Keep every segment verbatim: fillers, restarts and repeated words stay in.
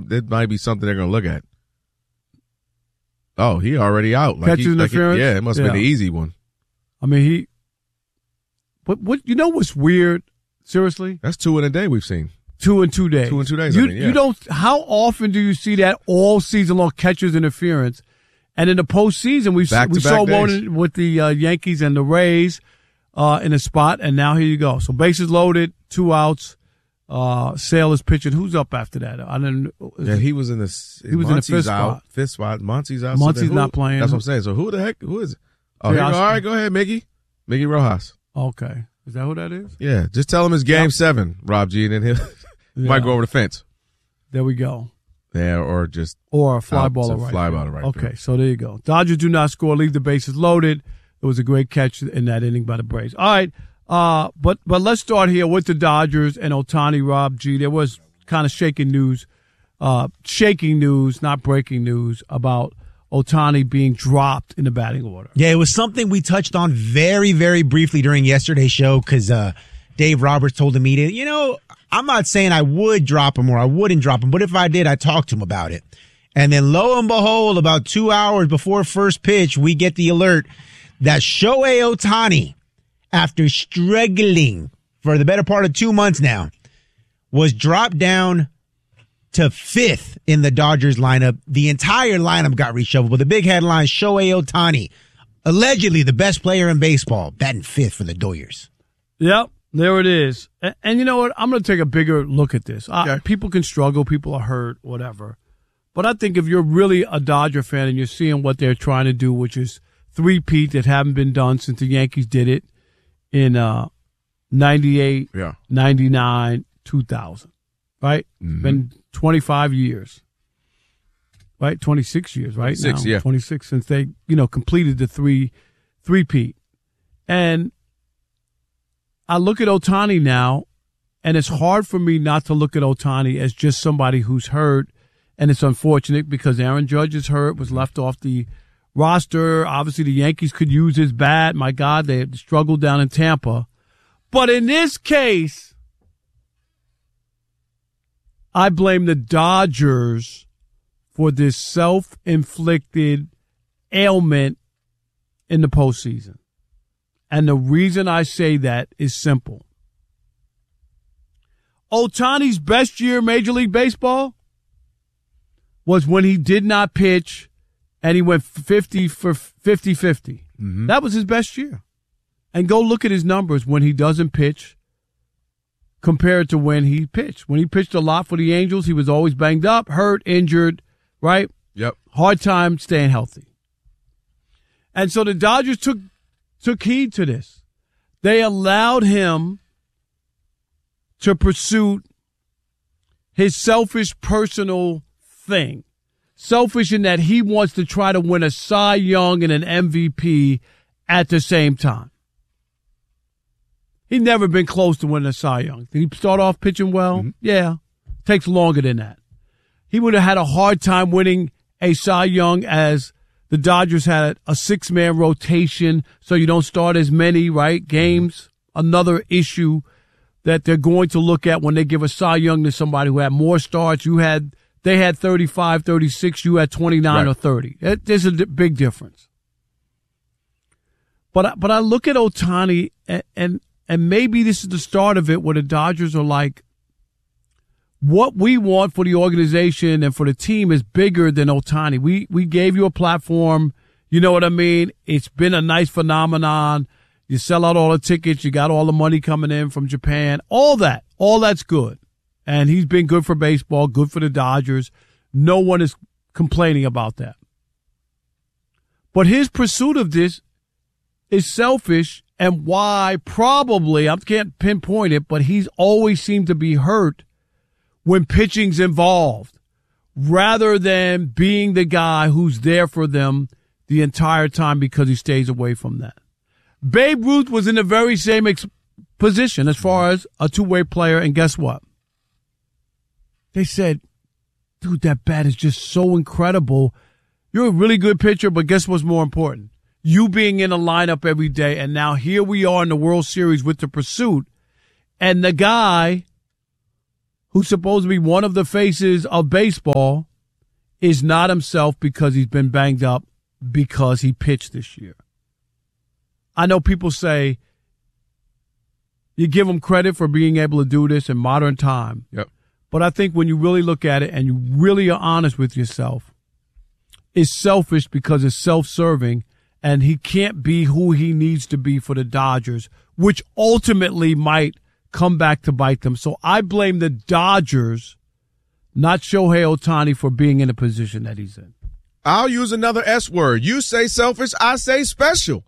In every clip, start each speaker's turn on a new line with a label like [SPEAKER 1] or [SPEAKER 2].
[SPEAKER 1] that might be something they're going to look at. Oh, he already out.
[SPEAKER 2] Like Catches he, interference?
[SPEAKER 1] Like it, yeah, it must have yeah. been the easy one.
[SPEAKER 2] I mean, he – but what you know what's weird? Seriously?
[SPEAKER 1] That's two in a day we've seen.
[SPEAKER 2] Two in two days.
[SPEAKER 1] Two in two days,
[SPEAKER 2] you,
[SPEAKER 1] I mean, yeah.
[SPEAKER 2] You don't – how often do you see that all season long, catches interference? And in the postseason, we, we saw days. one with the uh, Yankees and the Rays uh, in a spot, and now here you go. So bases loaded, two outs. Uh, Sale is pitching. Who's up after that? I didn't.
[SPEAKER 1] Yeah, he was in the.
[SPEAKER 2] He was Monty's in the fifth
[SPEAKER 1] out,
[SPEAKER 2] spot.
[SPEAKER 1] Fifth spot. Monty's out.
[SPEAKER 2] Monty's
[SPEAKER 1] so
[SPEAKER 2] not playing.
[SPEAKER 1] That's what I'm saying. So who the heck? Who is it? Oh, here, all right. Go ahead, Miggy. Miggy Rojas.
[SPEAKER 2] Okay, is that who that is?
[SPEAKER 1] Yeah, just tell him it's Game yep. Seven, Rob G, and then he'll yeah. might go over the fence.
[SPEAKER 2] There we go.
[SPEAKER 1] Yeah, or just
[SPEAKER 2] or a fly ball right.
[SPEAKER 1] Fly ball right.
[SPEAKER 2] Okay,
[SPEAKER 1] through.
[SPEAKER 2] So there you go. Dodgers do not score. Leave the bases loaded. It was a great catch in that inning by the Braves. All right. Uh, but but let's start here with the Dodgers and Ohtani. Rob G. There was kind of shaking news, uh, shaking news, not breaking news about Ohtani being dropped in the batting order.
[SPEAKER 3] Yeah, it was something we touched on very, very briefly during yesterday's show because uh, Dave Roberts told the media, you know, I'm not saying I would drop him or I wouldn't drop him, but if I did, I'd talk to him about it. And then lo and behold, about two hours before first pitch, we get the alert that Shohei Ohtani, after struggling for the better part of two months now, was dropped down to fifth in the Dodgers lineup. The entire lineup got reshuffled, but the big headline, Shohei Ohtani, allegedly the best player in baseball, batting fifth for the Dodgers.
[SPEAKER 2] Yep, there it is. And, and you know what? I'm going to take a bigger look at this. Okay. I, people can struggle, people are hurt, whatever. But I think if you're really a Dodger fan and you're seeing what they're trying to do, which is three-peat that haven't been done since the Yankees did it, in uh, ninety-eight,
[SPEAKER 1] yeah.
[SPEAKER 2] ninety-nine, two thousand, right?
[SPEAKER 1] Mm-hmm.
[SPEAKER 2] It's been twenty-five years, right? twenty-six years, right?
[SPEAKER 1] twenty-six,
[SPEAKER 2] now.
[SPEAKER 1] yeah.
[SPEAKER 2] twenty-six since they, you know, completed the three, three-peat. And I look at Ohtani now, and it's hard for me not to look at Ohtani as just somebody who's hurt, and it's unfortunate because Aaron Judge is hurt, was left off the roster. Obviously, the Yankees could use his bat. My God, they struggled down in Tampa. But in this case, I blame the Dodgers for this self-inflicted ailment in the postseason. And the reason I say that is simple. Ohtani's best year in Major League Baseball was when he did not pitch and he went fifty for fifty-fifty.
[SPEAKER 1] Mm-hmm.
[SPEAKER 2] That was his best year. And go look at his numbers when he doesn't pitch compared to when he pitched. When he pitched a lot for the Angels, he was always banged up, hurt, injured, right?
[SPEAKER 1] Yep.
[SPEAKER 2] Hard time staying healthy. And so the Dodgers took took heed to this. They allowed him to pursue his selfish personal thing. Selfish in that he wants to try to win a Cy Young and an M V P at the same time. He'd never been close to winning a Cy Young. Did he start off pitching well?
[SPEAKER 1] Mm-hmm.
[SPEAKER 2] Yeah. Takes longer than that. He would have had a hard time winning a Cy Young as the Dodgers had a six-man rotation, so you don't start as many, right, games. Another issue that they're going to look at when they give a Cy Young to somebody who had more starts. You had... They had thirty-five, thirty-six. You had twenty-nine right. or thirty. It, there's a d- big difference. But but I look at Ohtani, and, and and maybe this is the start of it where the Dodgers are like, what we want for the organization and for the team is bigger than Ohtani. We, we gave you a platform. You know what I mean? It's been a nice phenomenon. You sell out all the tickets. You got all the money coming in from Japan. All that. All that's good. And he's been good for baseball, good for the Dodgers. No one is complaining about that. But his pursuit of this is selfish, and why probably, I can't pinpoint it, but he's always seemed to be hurt when pitching's involved, rather than being the guy who's there for them the entire time because he stays away from that. Babe Ruth was in the very same ex- position as far as a two-way player, and guess what? They said, dude, that bat is just so incredible. You're a really good pitcher, but guess what's more important? You being in a lineup every day, and now here we are in the World Series with the pursuit, and the guy who's supposed to be one of the faces of baseball, is not himself because he's been banged up because he pitched this year. I know people say you give him credit for being able to do this in modern time.
[SPEAKER 1] Yep.
[SPEAKER 2] But I think when you really look at it and you really are honest with yourself, it's selfish because it's self-serving, and he can't be who he needs to be for the Dodgers, which ultimately might come back to bite them. So I blame the Dodgers, not Shohei Ohtani, for being in the position that he's in.
[SPEAKER 1] I'll use another S word. You say selfish, I say special.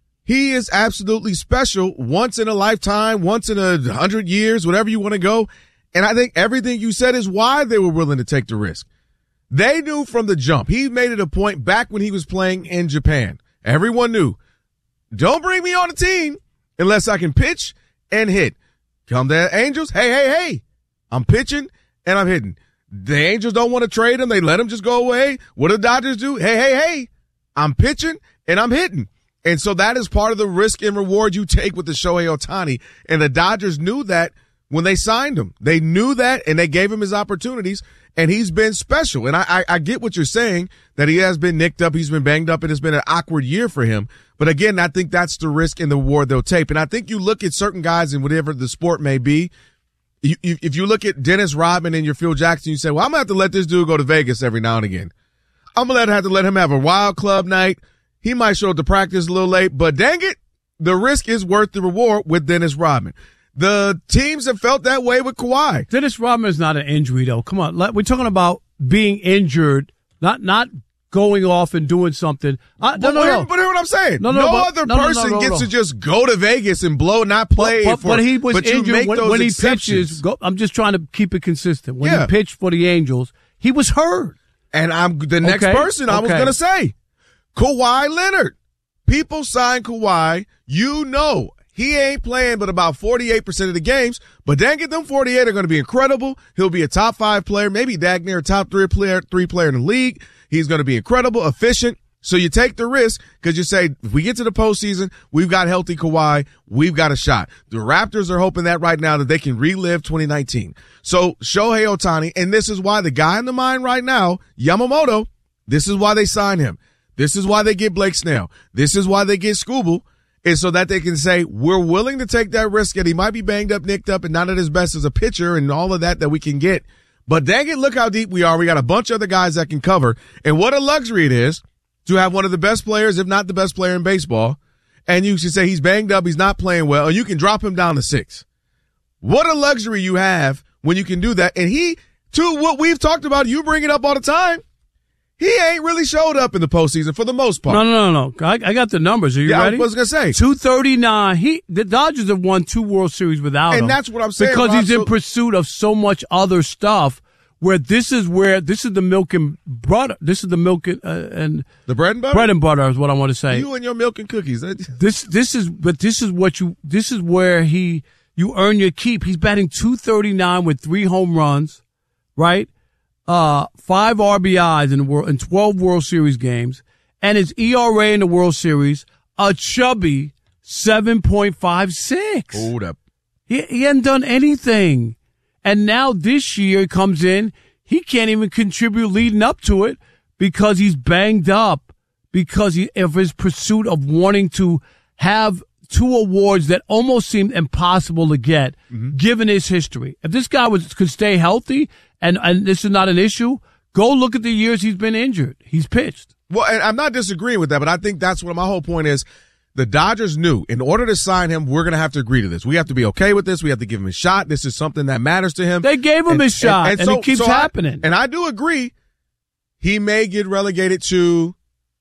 [SPEAKER 1] He is absolutely special, once in a lifetime, once in a hundred years, whatever you want to go. And I think everything you said is why they were willing to take the risk. They knew from the jump. He made it a point back when he was playing in Japan. Everyone knew, don't bring me on the team unless I can pitch and hit. Come the Angels, hey, hey, hey, I'm pitching and I'm hitting. The Angels don't want to trade him. They let him just go away. What do the Dodgers do? Hey, hey, hey, I'm pitching and I'm hitting. And so that is part of the risk and reward you take with the Shohei Ohtani. And the Dodgers knew that when they signed him. They knew that, and they gave him his opportunities, and he's been special. And I, I, I get what you're saying, that he has been nicked up, he's been banged up, and it's been an awkward year for him. But again, I think that's the risk and the reward they'll take. And I think you look at certain guys in whatever the sport may be, you, you, if you look at Dennis Rodman and your Phil Jackson, you say, well, I'm going to have to let this dude go to Vegas every now and again. I'm going to have to let him have a wild club night. He might show up to practice a little late, but dang it, the risk is worth the reward with Dennis Rodman. The teams have felt that way with Kawhi.
[SPEAKER 2] Dennis Rodman is not an injury, though. Come on. We're talking about being injured, not not going off and doing something. Uh, no,
[SPEAKER 1] but,
[SPEAKER 2] no, no.
[SPEAKER 1] But hear what I'm saying.
[SPEAKER 2] No, no,
[SPEAKER 1] no
[SPEAKER 2] but,
[SPEAKER 1] other
[SPEAKER 2] no, no,
[SPEAKER 1] person
[SPEAKER 2] no, no, no,
[SPEAKER 1] gets
[SPEAKER 2] no.
[SPEAKER 1] to just go to Vegas and blow, not play.
[SPEAKER 2] But, but,
[SPEAKER 1] for,
[SPEAKER 2] but he was
[SPEAKER 1] but
[SPEAKER 2] injured when, when he
[SPEAKER 1] exceptions.
[SPEAKER 2] pitches. Go, I'm just trying to keep it consistent. When
[SPEAKER 1] yeah.
[SPEAKER 2] he pitched for the Angels, he was hurt.
[SPEAKER 1] And I'm the next
[SPEAKER 2] okay.
[SPEAKER 1] person I
[SPEAKER 2] okay.
[SPEAKER 1] was going to say, Kawhi Leonard. People sign Kawhi. You know he ain't playing but about forty-eight percent of the games, but dang it, them forty-eight are going to be incredible. He'll be a top five player, maybe dag near a top three player, three player in the league. He's going to be incredible, efficient. So you take the risk because you say, if we get to the postseason, we've got healthy Kawhi, we've got a shot. The Raptors are hoping that right now that they can relive twenty nineteen. So Shohei Ohtani, and this is why the guy in the mind right now, Yamamoto, this is why they sign him. This is why they get Blake Snell. This is why they get Scooble, is so that they can say, we're willing to take that risk that he might be banged up, nicked up, and not at his best as a pitcher and all of that that we can get. But dang it, look how deep we are. We got a bunch of other guys that can cover. And what a luxury it is to have one of the best players, if not the best player in baseball. And you should say he's banged up, he's not playing well, and you can drop him down to six. What a luxury you have when you can do that. And he, to what we've talked about, you bring it up all the time, he ain't really showed up in the postseason for the most part.
[SPEAKER 2] No, no, no, no. I, I got the numbers. Are you
[SPEAKER 1] yeah,
[SPEAKER 2] ready?
[SPEAKER 1] I was going to say.
[SPEAKER 2] two thirty-nine. He, the Dodgers have won two World Series without
[SPEAKER 1] and
[SPEAKER 2] him.
[SPEAKER 1] And that's what I'm saying.
[SPEAKER 2] Because
[SPEAKER 1] Rob,
[SPEAKER 2] he's in
[SPEAKER 1] so,
[SPEAKER 2] pursuit of so much other stuff where this is where, this is the milk and butter. This is the milk and, uh, and
[SPEAKER 1] the bread and butter?
[SPEAKER 2] Bread and butter is what I want to say.
[SPEAKER 1] You and your milk and cookies.
[SPEAKER 2] This, this is, but this is what you, this is where he, you earn your keep. He's batting two thirty-nine with three home runs, right? Uh, five R B Is in the world, in twelve World Series games, and his E R A in the World Series, a chubby seven point five six.
[SPEAKER 1] Hold up.
[SPEAKER 2] He, he hadn't done anything. And now this year he comes in, he can't even contribute leading up to it because he's banged up, because he, of his pursuit of wanting to have two awards that almost seemed impossible to get, mm-hmm. given his history. If this guy was could stay healthy, and, and this is not an issue, go look at the years he's been injured. He's pitched.
[SPEAKER 1] Well, and I'm not disagreeing with that, but I think that's what my whole point is. The Dodgers knew in order to sign him, we're going to have to agree to this. We have to be okay with this. We have to give him a shot. This is something that matters to him.
[SPEAKER 2] They gave him
[SPEAKER 1] and,
[SPEAKER 2] his shot, and, and, and so, it keeps
[SPEAKER 1] so
[SPEAKER 2] happening.
[SPEAKER 1] I, and I do agree. He may get relegated to,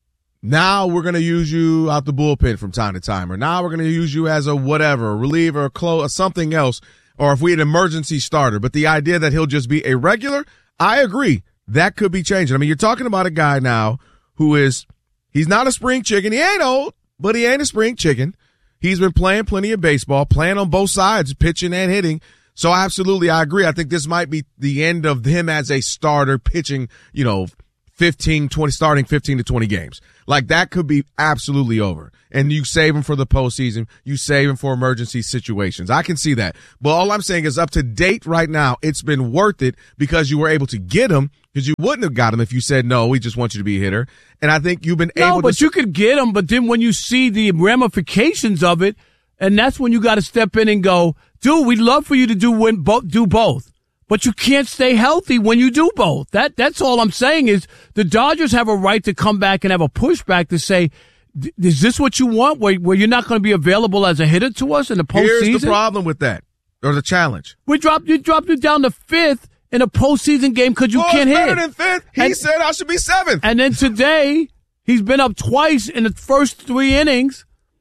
[SPEAKER 1] now we're going to use you out the bullpen from time to time, or now we're going to use you as a whatever, a reliever, a close, or something else, or if we had an emergency starter. But the idea that he'll just be a regular, I agree. That could be changing. I mean, you're talking about a guy now who is, he's not a spring chicken. He ain't old, but he ain't a spring chicken. He's been playing plenty of baseball, playing on both sides, pitching and hitting. So absolutely, I agree. I think this might be the end of him as a starter pitching, you know, fifteen, twenty, starting fifteen to twenty games. Like, that could be absolutely over. And you save him for the postseason. You save him for emergency situations. I can see that. But all I'm saying is, up to date right now, it's been worth it because you were able to get him, because you wouldn't have got him if you said, no, we just want you to be a hitter. And I think you've been
[SPEAKER 2] no,
[SPEAKER 1] able to.
[SPEAKER 2] No, but you could get him. But then when you see the ramifications of it, and that's when you got to step in and go, dude, we'd love for you to do win, bo- do both. But you can't stay healthy when you do both. That That's all I'm saying is the Dodgers have a right to come back and have a pushback to say, is this what you want, where, where you're not going to be available as a hitter to us in the postseason?
[SPEAKER 1] Here's the problem with that, or the challenge.
[SPEAKER 2] We dropped you dropped you down to fifth in a postseason game because you
[SPEAKER 1] well,
[SPEAKER 2] can't
[SPEAKER 1] it's
[SPEAKER 2] hit.
[SPEAKER 1] Better than fifth. He
[SPEAKER 2] and,
[SPEAKER 1] said I should be seventh.
[SPEAKER 2] And then today, he's been up twice in the first three innings,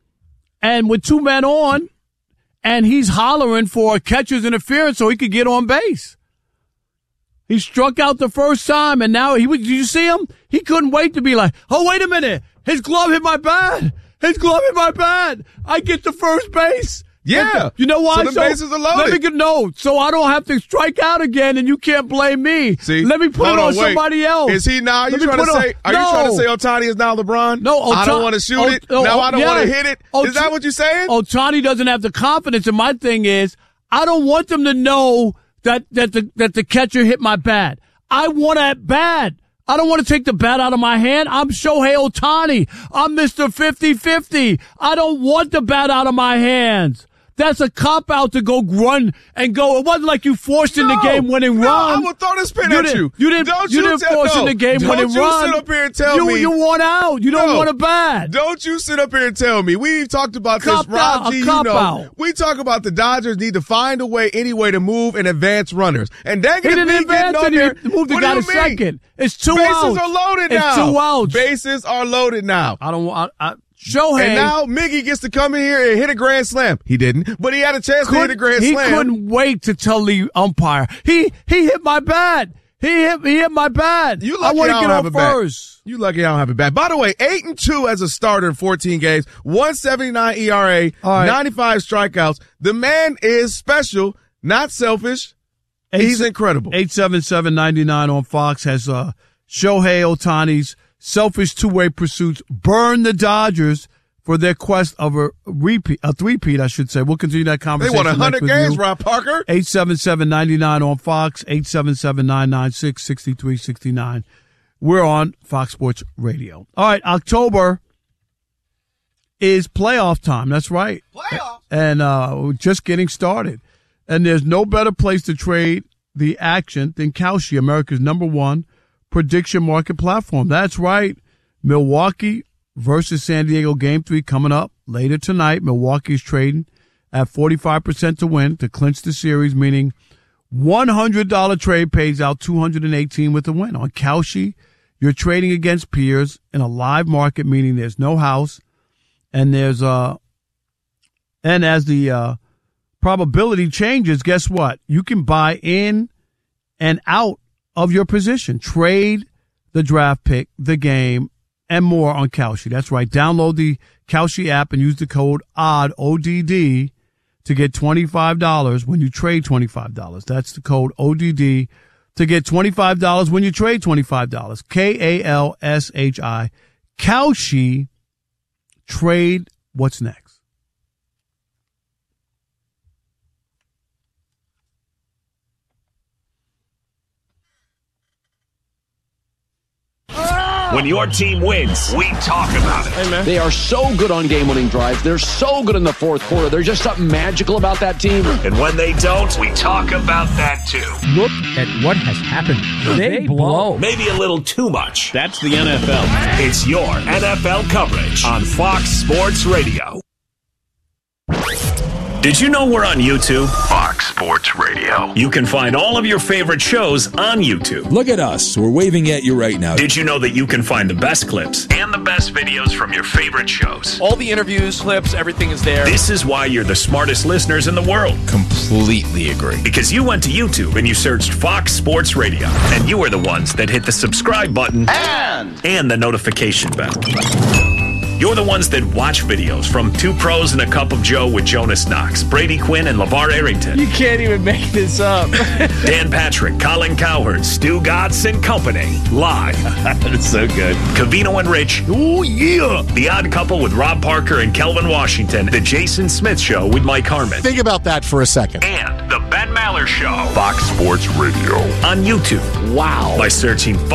[SPEAKER 2] and with two men on, and he's hollering for a catcher's interference so he could get on base. He struck out the first time, and now he was. Did you see him? He couldn't wait to be like, "Oh, wait a minute! His glove hit my bat. His glove hit my bat. I get to first base."
[SPEAKER 1] Yeah.
[SPEAKER 2] You know why?
[SPEAKER 1] So the
[SPEAKER 2] so,
[SPEAKER 1] bases are loaded.
[SPEAKER 2] Let me get no, so I don't have to strike out again, and you can't blame me.
[SPEAKER 1] See,
[SPEAKER 2] let me put it on,
[SPEAKER 1] on
[SPEAKER 2] somebody else.
[SPEAKER 1] Is he now? Are you
[SPEAKER 2] Let
[SPEAKER 1] trying to say?
[SPEAKER 2] On,
[SPEAKER 1] are
[SPEAKER 2] no.
[SPEAKER 1] you trying to say Ohtani is now LeBron?
[SPEAKER 2] No, Ota-
[SPEAKER 1] I don't want to shoot
[SPEAKER 2] o-
[SPEAKER 1] it.
[SPEAKER 2] o-
[SPEAKER 1] now I don't
[SPEAKER 2] yeah.
[SPEAKER 1] want to hit it.
[SPEAKER 2] Ota-
[SPEAKER 1] is that what you're saying?
[SPEAKER 2] Ohtani doesn't have the confidence, and my thing is, I don't want them to know that that the that the catcher hit my bat. I want that bat. I don't want to take the bat out of my hand. I'm Shohei Ohtani. I'm Mister fifty-fifty. I don't want the bat out of my hands. That's a cop-out to go run and go. It wasn't like you forced in
[SPEAKER 1] no,
[SPEAKER 2] the game-winning
[SPEAKER 1] no,
[SPEAKER 2] run.
[SPEAKER 1] I will throw this pin
[SPEAKER 2] you
[SPEAKER 1] at
[SPEAKER 2] didn't,
[SPEAKER 1] you.
[SPEAKER 2] You didn't,
[SPEAKER 1] don't
[SPEAKER 2] you
[SPEAKER 1] you
[SPEAKER 2] didn't
[SPEAKER 1] tell,
[SPEAKER 2] force
[SPEAKER 1] no,
[SPEAKER 2] in the game-winning
[SPEAKER 1] don't
[SPEAKER 2] run.
[SPEAKER 1] you sit up here and tell
[SPEAKER 2] you,
[SPEAKER 1] me.
[SPEAKER 2] You want out. You don't
[SPEAKER 1] no,
[SPEAKER 2] want a bat.
[SPEAKER 1] Don't you sit up here and tell me. We've talked about
[SPEAKER 2] cop
[SPEAKER 1] this. Rob
[SPEAKER 2] out,
[SPEAKER 1] G,
[SPEAKER 2] a
[SPEAKER 1] you
[SPEAKER 2] cop
[SPEAKER 1] know.
[SPEAKER 2] Out.
[SPEAKER 1] We talk about the Dodgers need to find a way, any way to move and advance runners. And dang
[SPEAKER 2] He
[SPEAKER 1] it,
[SPEAKER 2] didn't
[SPEAKER 1] if
[SPEAKER 2] advance
[SPEAKER 1] on
[SPEAKER 2] and
[SPEAKER 1] there,
[SPEAKER 2] he moved the
[SPEAKER 1] what
[SPEAKER 2] guy
[SPEAKER 1] do
[SPEAKER 2] to
[SPEAKER 1] you mean?
[SPEAKER 2] second. It's two
[SPEAKER 1] Bases
[SPEAKER 2] outs.
[SPEAKER 1] are loaded
[SPEAKER 2] it's
[SPEAKER 1] now.
[SPEAKER 2] It's two outs.
[SPEAKER 1] Bases are loaded now.
[SPEAKER 2] I don't want. I, I, Shohei.
[SPEAKER 1] And now Miggy gets to come in here and hit a grand slam. He didn't, but he had a chance to hit a grand
[SPEAKER 2] he
[SPEAKER 1] slam.
[SPEAKER 2] He couldn't wait to tell the umpire. He he hit my bat. He hit he hit my bat.
[SPEAKER 1] You
[SPEAKER 2] I
[SPEAKER 1] lucky
[SPEAKER 2] want
[SPEAKER 1] I
[SPEAKER 2] to
[SPEAKER 1] don't
[SPEAKER 2] get
[SPEAKER 1] have
[SPEAKER 2] on
[SPEAKER 1] a bat.
[SPEAKER 2] first.
[SPEAKER 1] You lucky I don't have a bat. By the way, eight and two as a starter in fourteen games, one seventy-nine E R A,
[SPEAKER 2] right.
[SPEAKER 1] ninety-five strikeouts. The man is special, not selfish.
[SPEAKER 2] Eight,
[SPEAKER 1] He's incredible.
[SPEAKER 2] eight seven seven ninety-nine on Fox has uh, Shohei Ohtani's selfish two-way pursuits burn the Dodgers for their quest of a repeat, a three-peat, I should say. We'll continue that
[SPEAKER 1] They
[SPEAKER 2] conversation.
[SPEAKER 1] won one hundred games,
[SPEAKER 2] you.
[SPEAKER 1] Rob Parker.
[SPEAKER 2] eight seven seven ninety-nine on Fox, eight seven seven nine nine six six three six nine. We're on Fox Sports Radio. All right, October is playoff time. That's right.
[SPEAKER 1] Playoff.
[SPEAKER 2] And uh, we're just getting started. And there's no better place to trade the action than Kalshi, America's number one prediction market platform. That's right. Milwaukee versus San Diego game three coming up later tonight. Milwaukee's trading at forty-five percent to win to clinch the series, meaning one hundred dollars trade pays out two hundred eighteen with the win. On Kalshi, you're trading against peers in a live market, meaning there's no house, and there's uh and as the uh probability changes, guess what? You can buy in and out of your position, trade the draft pick, the game, and more on Kalshi. That's right. Download the Kalshi app and use the code O D D, O D D, to get twenty-five dollars when you trade twenty-five dollars. That's the code O D D to get twenty-five dollars when you trade twenty-five dollars. K A L S H I. Kalshi. Trade what's next.
[SPEAKER 4] When your team wins, we talk about it.
[SPEAKER 1] Hey, man.
[SPEAKER 5] They are so good on game-winning drives. They're so good in the fourth quarter. There's just something magical about that team.
[SPEAKER 4] And when they don't, we talk about that too.
[SPEAKER 6] Look at what has happened. They, they blow.
[SPEAKER 4] Maybe a little too much.
[SPEAKER 6] That's the N F L.
[SPEAKER 4] It's your N F L coverage on Fox Sports Radio. Did you know we're on YouTube? Fox Sports Radio. You can find all of your favorite shows on YouTube.
[SPEAKER 7] Look at us. We're waving at you right now.
[SPEAKER 4] Did you know that you can find the best clips and the best videos from your favorite shows?
[SPEAKER 8] All the interviews, clips, everything is there.
[SPEAKER 4] This is why you're the smartest listeners in the world.
[SPEAKER 7] Completely agree.
[SPEAKER 4] Because you went to YouTube and you searched Fox Sports Radio. And you are the ones that hit the subscribe button and, and the notification bell. You're the ones that watch videos from Two Pros and a Cup of Joe with Jonas Knox, Brady Quinn, and LeVar Arrington.
[SPEAKER 6] You can't even make this up.
[SPEAKER 4] Dan Patrick, Colin Cowherd, Stu Gatz, and company. Live.
[SPEAKER 6] That is so good.
[SPEAKER 4] Covino and Rich. Oh, yeah. The Odd Couple with Rob Parker and Kelvin Washington. The Jason Smith Show with Mike Harmon.
[SPEAKER 9] Think about that for a second.
[SPEAKER 4] And The Ben Maller Show. Fox Sports Radio. On YouTube.
[SPEAKER 5] Wow.
[SPEAKER 4] By searching Fox